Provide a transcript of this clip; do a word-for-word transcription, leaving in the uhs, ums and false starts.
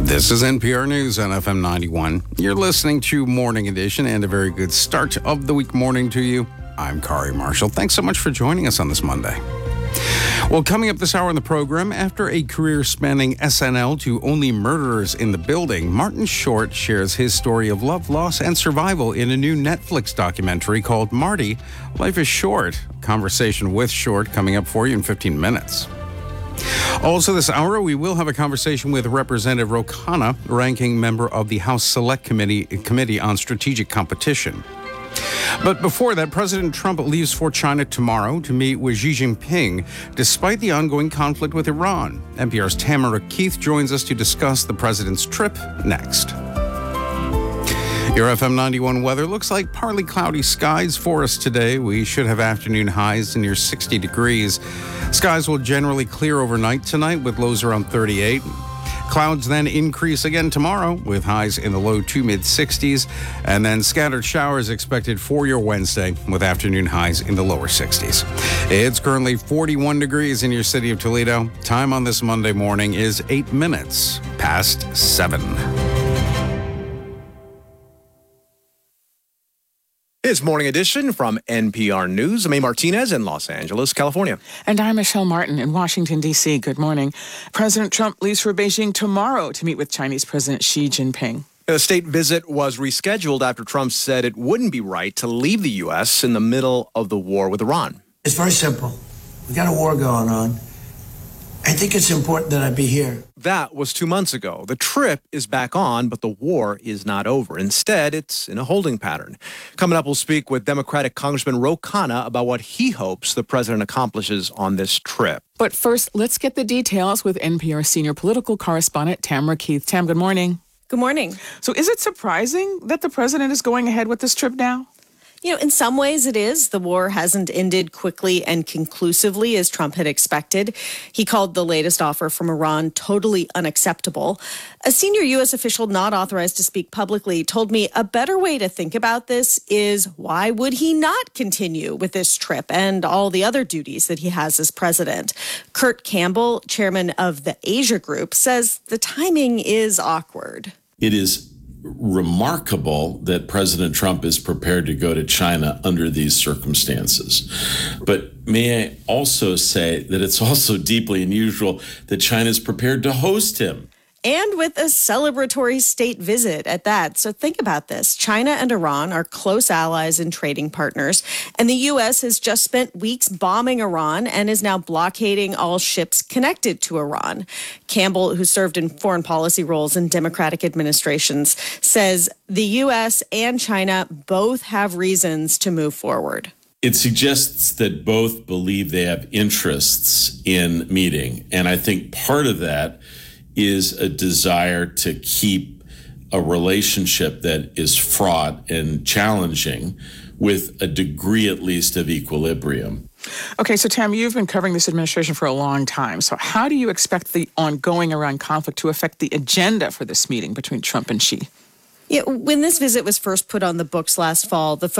This is N P R News on F M ninety-one. You're listening to Morning Edition, and a very good start of the week morning to you. I'm Kari Marshall. Thanks so much for joining us on this Monday. Well, coming up this hour in the program, after a career spanning S N L to Only Murderers in the Building, Martin Short shares his story of love, loss, and survival in a new Netflix documentary called Marty, Life is Short. Conversation with Short coming up for you in fifteen minutes. Also this hour, we will have a conversation with Representative Ro Khanna, ranking member of the House Select Committee, Committee on Strategic Competition. But before that, President Trump leaves for China tomorrow to meet with Xi Jinping, despite the ongoing conflict with Iran. N P R's Tamara Keith joins us to discuss the president's trip next. Your F M ninety-one weather looks like partly cloudy skies for us today. We should have afternoon highs near sixty degrees. Skies will generally clear overnight tonight with lows around thirty-eight. Clouds then increase again tomorrow with highs in the low to mid sixties, and then scattered showers expected for your Wednesday with afternoon highs in the lower sixties. It's currently forty-one degrees in your city of Toledo. Time on this Monday morning is eight minutes past seven. It's Morning Edition from N P R News. I'm A. Martinez in Los Angeles, California. And I'm Michelle Martin in Washington, D C. Good morning. President Trump leaves for Beijing tomorrow to meet with Chinese President Xi Jinping. The state visit was rescheduled after Trump said it wouldn't be right to leave the U S in the middle of the war with Iran. It's very simple. We got a war going on. I think it's important that I be here. That was two months ago. The trip is back on, but the war is not over. Instead, it's in a holding pattern. Coming up, we'll speak with Democratic Congressman Ro Khanna about what he hopes the president accomplishes on this trip. But first, let's get the details with N P R senior political correspondent Tamara Keith. Tam, good morning. Good morning. So is it surprising that the president is going ahead with this trip now? You know, in some ways it is. The war hasn't ended quickly and conclusively as Trump had expected. He called the latest offer from Iran totally unacceptable. A senior U S official not authorized to speak publicly told me a better way to think about this is why would he not continue with this trip and all the other duties that he has as president? Kurt Campbell, chairman of the Asia Group, says the timing is awkward. It is remarkable that President Trump is prepared to go to China under these circumstances. But may I also say that it's also deeply unusual that China is prepared to host him. And with a celebratory state visit at that. So think about this. China and Iran are close allies and trading partners. And the U S has just spent weeks bombing Iran and is now blockading all ships connected to Iran. Campbell, who served in foreign policy roles in Democratic administrations, says the U S and China both have reasons to move forward. It suggests that both believe they have interests in meeting. And I think part of that is a desire to keep a relationship that is fraught and challenging with a degree at least of equilibrium. Okay, so Tam, you've been covering this administration for a long time. So how do you expect the ongoing Iran conflict to affect the agenda for this meeting between Trump and Xi? Yeah, when this visit was first put on the books last fall, the